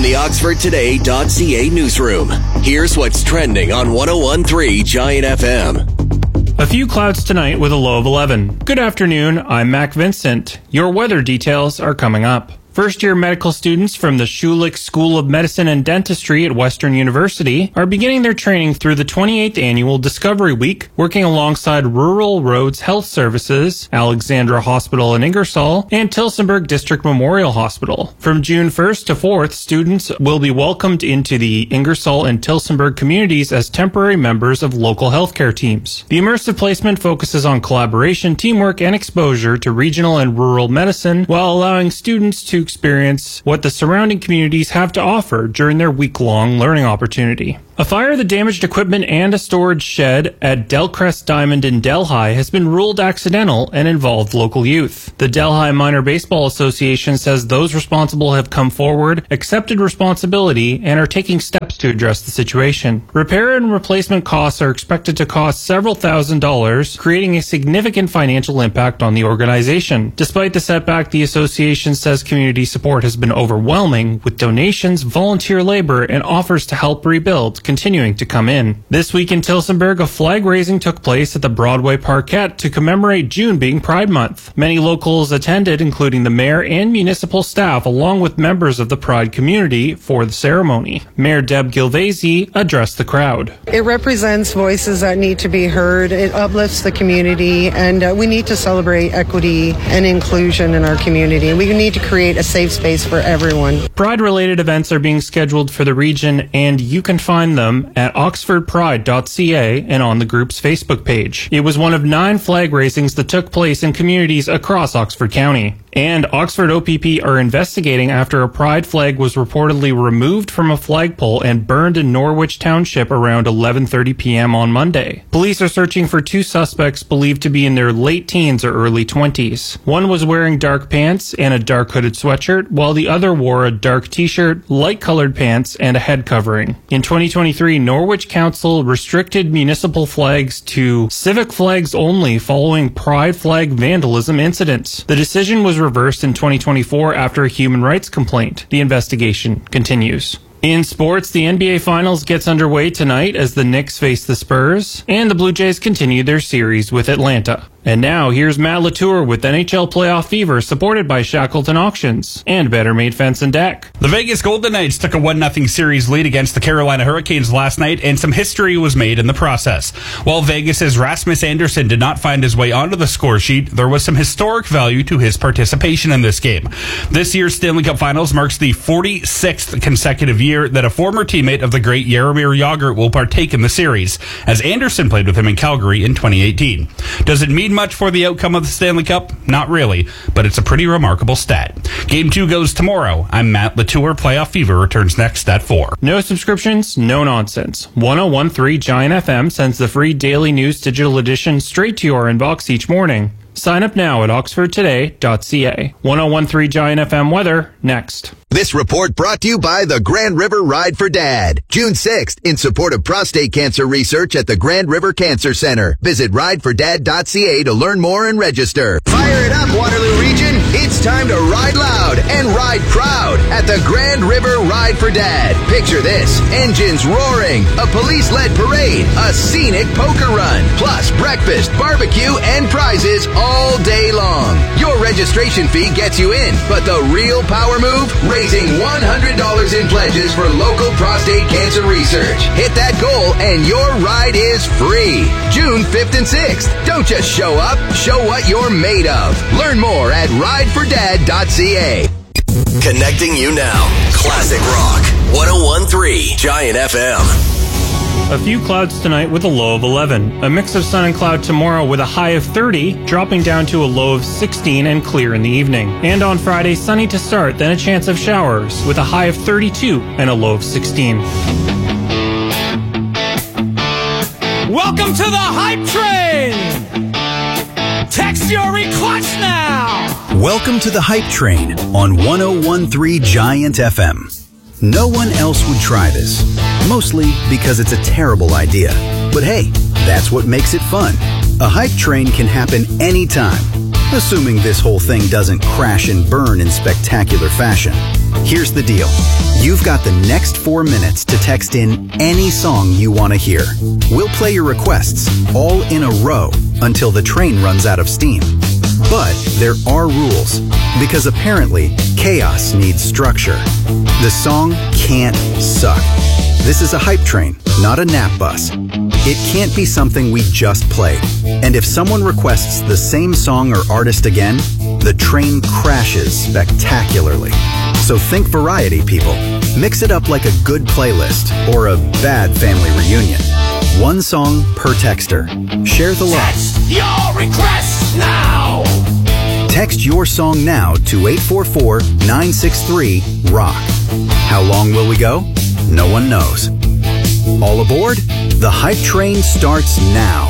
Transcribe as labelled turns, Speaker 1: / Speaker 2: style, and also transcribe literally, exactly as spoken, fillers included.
Speaker 1: the Oxford Today dot C A newsroom. Here's what's trending on one oh one point three Giant F M.
Speaker 2: A few clouds tonight with a low of eleven. Good afternoon, I'm Mac Vincent. Your weather details are coming up. First-year medical students from the Schulich School of Medicine and Dentistry at Western University are beginning their training through the twenty-eighth Annual Discovery Week, working alongside Rural Roads Health Services, Alexandra Hospital in Ingersoll, and Tillsonburg District Memorial Hospital. From June first to fourth, students will be welcomed into the Ingersoll and Tillsonburg communities as temporary members of local healthcare teams. The immersive placement focuses on collaboration, teamwork, and exposure to regional and rural medicine, while allowing students to experience what the surrounding communities have to offer during their week-long learning opportunity. A fire that damaged equipment and a storage shed at Delcrest Diamond in Delhi has been ruled accidental and involved local youth. The Delhi Minor Baseball Association says those responsible have come forward, accepted responsibility, and are taking steps to address the situation. Repair and replacement costs are expected to cost several thousand dollars, creating a significant financial impact on the organization. Despite the setback, the association says community support has been overwhelming, with donations, volunteer labor, and offers to help rebuild continuing to come in. This week in Tillsonburg, a flag raising took place at the Broadway Parkette to commemorate June being Pride Month. Many locals attended, including the mayor and municipal staff, along with members of the Pride community for the ceremony. Mayor Deb Gilvasi addressed the crowd.
Speaker 3: It represents voices that need to be heard. It uplifts the community, and uh, we need to celebrate equity and inclusion in our community. We need to create a safe space for everyone.
Speaker 2: Pride-related events are being scheduled for the region, and you can find them at oxford pride dot c a and on the group's Facebook page. It was one of nine flag raisings that took place in communities across Oxford County. And Oxford O P P are investigating after a pride flag was reportedly removed from a flagpole and burned in Norwich Township around eleven thirty p.m. on Monday. Police are searching for two suspects believed to be in their late teens or early twenties. One was wearing dark pants and a dark hooded sweatshirt, while the other wore a dark t-shirt, light-colored pants, and a head covering. In twenty twenty-three, Norwich Council restricted municipal flags to civic flags only following pride flag vandalism incidents. The decision was reversed in twenty twenty-four after a human rights complaint. The investigation continues. In sports, the N B A Finals gets underway tonight as the Knicks face the Spurs, and the Blue Jays continue their series with Atlanta. And now, here's Matt Latour with N H L Playoff Fever, supported by Shackleton Auctions and Better Made Fence and Deck.
Speaker 4: The Vegas Golden Knights took a one nothing series lead against the Carolina Hurricanes last night, and some history was made in the process. While Vegas's Rasmus Andersson did not find his way onto the score sheet, there was some historic value to his participation in this game. This year's Stanley Cup Finals marks the forty-sixth consecutive year that a former teammate of the great Jaromir Jagr will partake in the series, as Andersson played with him in Calgary in twenty eighteen. Does it mean much for the outcome of the Stanley Cup? Not really, but it's a pretty remarkable stat. Game two goes tomorrow. I'm Matt Latour. Playoff Fever returns next at four.
Speaker 2: No subscriptions, no nonsense. one oh one point three Giant F M sends the free daily news digital edition straight to your inbox each morning. Sign up now at oxford today dot c a. one oh one point three Giant F M weather next.
Speaker 5: This report brought to you by the Grand River Ride for Dad. June sixth, in support of prostate cancer research at the Grand River Cancer Center. Visit ride for dad dot c a to learn more and register. Fire it up, Waterloo Region. It's time to ride loud and ride proud at the Grand River Ride for Dad. Picture this: engines roaring, a police-led parade, a scenic poker run, plus breakfast, barbecue, and prizes all day long. Your registration fee gets you in, but the real power move? Raising one hundred dollars in pledges for local prostate cancer research. Hit that goal and your ride is free. June fifth and sixth. Don't just show up, show what you're made of. Learn more at ride for dad dot c a.
Speaker 1: Connecting you now. Classic Rock. one oh one point three Giant F M.
Speaker 2: A few clouds tonight with a low of eleven. A mix of sun and cloud tomorrow with a high of thirty, dropping down to a low of sixteen and clear in the evening. And on Friday, sunny to start, then a chance of showers with a high of thirty-two and a low of sixteen.
Speaker 6: Welcome to the Hype Train! Text your request now!
Speaker 7: Welcome to the Hype Train on one oh one point three Giant F M. No one else would try this, mostly because it's a terrible idea. But hey, that's what makes it fun. A hype train can happen anytime. assuming this whole thing doesn't crash and burn in spectacular fashion. Here's the deal. You've got the next four minutes to text in any song you want to hear. We'll play your requests all in a row until the train runs out of steam. But there are rules, because apparently chaos needs structure. The song can't suck. This is a hype train, not a nap bus. It can't be something we just played. And if someone requests the same song or artist again, the train crashes spectacularly. So think variety, people. Mix it up like a good playlist or a bad family reunion. One song per texter. Share the love.
Speaker 6: Text your requests now!
Speaker 7: Text your song now to eight four four, nine six three, ROCK. How long will we go? No one knows. All aboard? The hype train starts now.